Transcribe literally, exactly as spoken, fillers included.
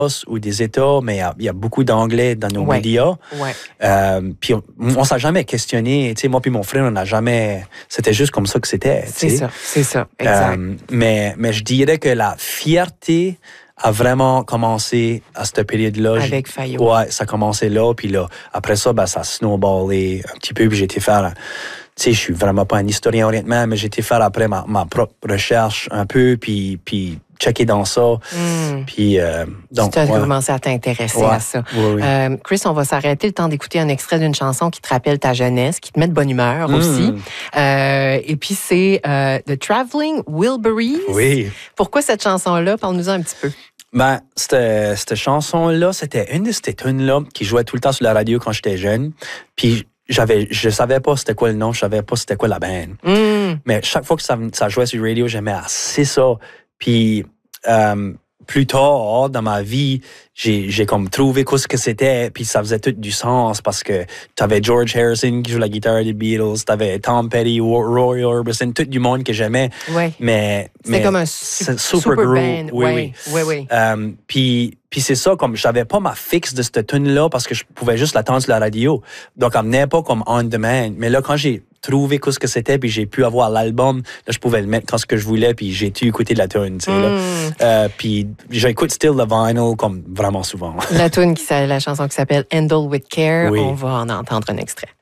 ou des États, mais il y a, il y a beaucoup d'anglais dans nos ouais. médias. Ouais. Euh, puis on, on s'est jamais questionné. Tu sais, moi puis mon frère, on n'a jamais... C'était juste comme ça que c'était. C'est t'sais. ça, c'est ça, exact. Euh, mais, mais je dirais que la fierté a vraiment commencé à cette période-là. Avec J- Fayot. Ouais, ça a commencé là. Puis là, après ça, ben, ça a snowballé un petit peu. Puis j'ai été faire... Tu sais, je suis vraiment pas un historien, honnêtement, mais j'ai été faire après ma, ma propre recherche un peu, puis, puis checker dans ça. Mm. Puis, euh, donc, tu as ouais. commencé à t'intéresser Ouais. à ça. Oui, oui. Euh, Chris, on va s'arrêter le temps d'écouter un extrait d'une chanson qui te rappelle ta jeunesse, qui te met de bonne humeur Mm. aussi. Euh, et puis, c'est euh, The Traveling Wilburys. Oui. Pourquoi cette chanson-là? Parle-nous-en un petit peu. Ben, cette, cette chanson-là, c'était une de ces tunes-là qui jouait tout le temps sur la radio quand j'étais jeune. Puis, j'avais, je savais pas c'était quoi le nom, je savais pas c'était quoi la band. Mm. Mais chaque fois que ça, ça jouait sur la radio, j'aimais assez ça. Puis, euh, plus tard dans ma vie, j'ai, j'ai comme trouvé quoi ce que c'était, puis ça faisait tout du sens parce que t'avais George Harrison qui joue la guitare des Beatles, t'avais Tom Petty, Roy Orbison, tout du monde que j'aimais. Ouais. Mais, C'était mais comme un c'est su- super, super group. band. Oui, ouais. oui. Oui, oui. Euh, puis, puis c'est ça, comme j'avais pas ma fixe de cette tune-là parce que je pouvais juste l'attendre sur la radio. Donc, elle venait pas comme on demand. Mais là, quand j'ai trouvé quoi ce que c'était, puis j'ai pu avoir l'album, là, je pouvais le mettre quand ce que je voulais, puis j'ai pu écouter de la tune, tu sais, là. Mm. Euh, puis j'écoute still le vinyl comme vraiment souvent. La tune qui s'a- la chanson qui s'appelle Handle with Care, Oui. on va en entendre un extrait.